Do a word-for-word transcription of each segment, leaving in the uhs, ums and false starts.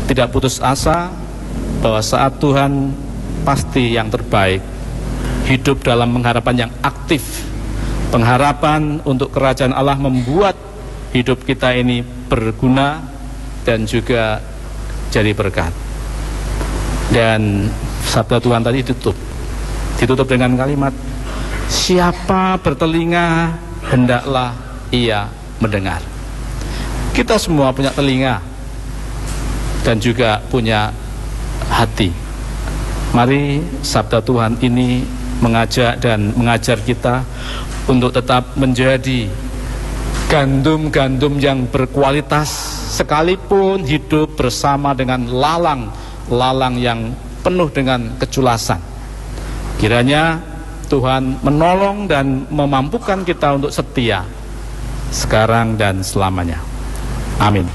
tidak putus asa bahwa saat Tuhan pasti yang terbaik. Hidup dalam pengharapan yang aktif, pengharapan untuk kerajaan Allah membuat hidup kita ini berguna dan juga jadi berkat. Dan sabda Tuhan tadi ditutup ditutup dengan kalimat, siapa bertelinga hendaklah ia mendengar. Kita semua punya telinga dan juga punya hati. Mari sabda Tuhan ini mengajak dan mengajar kita untuk tetap menjadi gandum-gandum yang berkualitas, sekalipun hidup bersama dengan lalang-lalang yang penuh dengan keculasan. Kiranya Tuhan menolong dan memampukan kita untuk setia sekarang dan selamanya. Amin.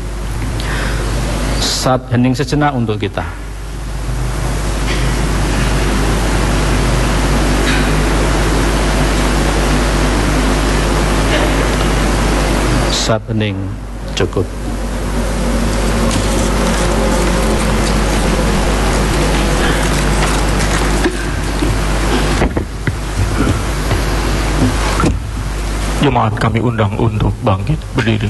Saat hening sejenak untuk kita. Saat hening cukup. Jemaat kami undang untuk bangkit berdiri.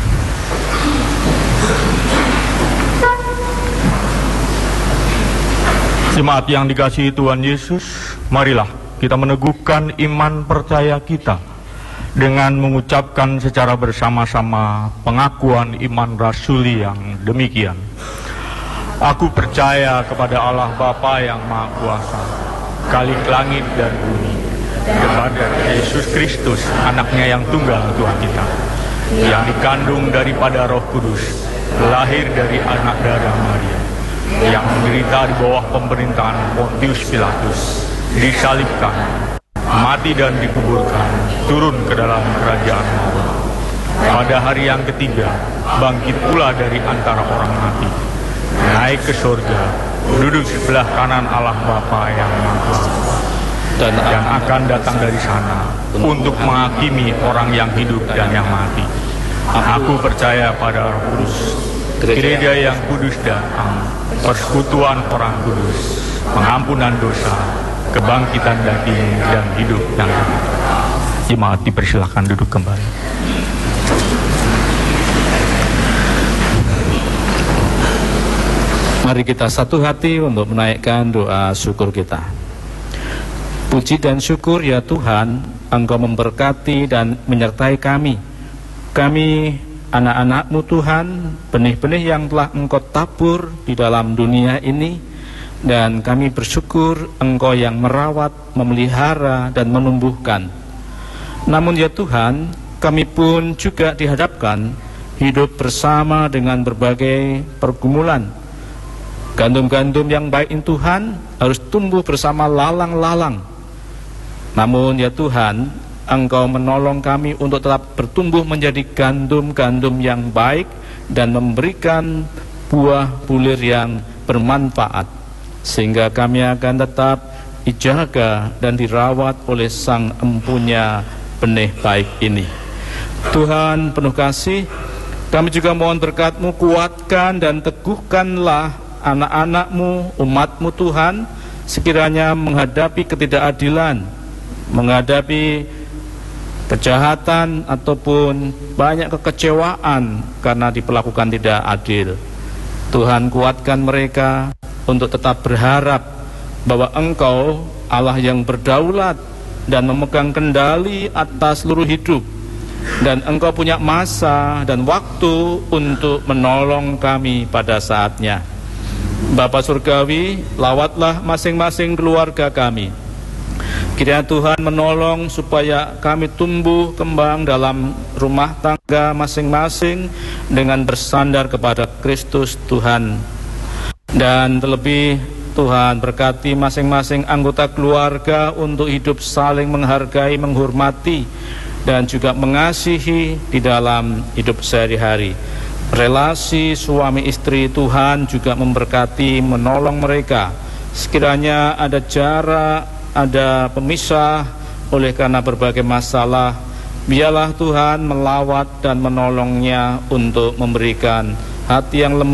Jemaat yang dikasihi Tuhan Yesus, marilah kita meneguhkan iman percaya kita dengan mengucapkan secara bersama-sama pengakuan iman rasuli yang demikian. Aku percaya kepada Allah Bapa yang Maha Kuasa, Khalik langit dan bumi, kepada Yesus Kristus, anaknya yang tunggal Tuhan kita, yang dikandung daripada Roh Kudus, lahir dari anak darah Maria, yang menderita di bawah pemerintahan Pontius Pilatus, disalibkan, mati dan dikuburkan, turun ke dalam kerajaan maut. Pada hari yang ketiga, bangkit pula dari antara orang mati, naik ke surga, duduk sebelah kanan Allah Bapa yang Maha Kuasa, dan, dan akan datang dari sana untuk menghakimi orang yang hidup dan yang mati. Aku percaya pada Roh Kudus, gereja yang kudus dan am, persekutuan orang kudus, pengampunan dosa, kebangkitan daging dan hidup yang kekal. Jemaat dipersilakan duduk kembali. Mari kita satu hati untuk menaikkan doa syukur kita. Puji dan syukur ya Tuhan, Engkau memberkati dan menyertai kami. Kami anak-anak-Mu Tuhan, benih-benih yang telah Engkau tabur di dalam dunia ini, dan kami bersyukur Engkau yang merawat, memelihara, dan menumbuhkan. Namun ya Tuhan, kami pun juga dihadapkan hidup bersama dengan berbagai pergumulan. Gandum-gandum yang baik ini Tuhan harus tumbuh bersama lalang-lalang. Namun ya Tuhan, Engkau menolong kami untuk tetap bertumbuh menjadi gandum-gandum yang baik dan memberikan buah bulir yang bermanfaat, sehingga kami akan tetap dijaga dan dirawat oleh Sang Empunya benih baik ini. Tuhan penuh kasih, kami juga mohon berkat-Mu, kuatkan dan teguhkanlah anak-anak-Mu, umat-Mu Tuhan, sekiranya menghadapi ketidakadilan, menghadapi kejahatan ataupun banyak kekecewaan karena diperlakukan tidak adil. Tuhan kuatkan mereka untuk tetap berharap bahwa Engkau Allah yang berdaulat dan memegang kendali atas seluruh hidup, dan Engkau punya masa dan waktu untuk menolong kami pada saatnya. Bapa Surgawi, lawatlah masing-masing keluarga kami. Kiranya Tuhan menolong supaya kami tumbuh kembang dalam rumah tangga masing-masing dengan bersandar kepada Kristus Tuhan. Dan terlebih Tuhan berkati masing-masing anggota keluarga untuk hidup saling menghargai, menghormati, dan juga mengasihi di dalam hidup sehari-hari. Relasi suami istri Tuhan juga memberkati, menolong mereka. Sekiranya ada jarak, ada pemisah oleh karena berbagai masalah, biarlah Tuhan melawat dan menolongnya untuk memberikan hati yang lembut,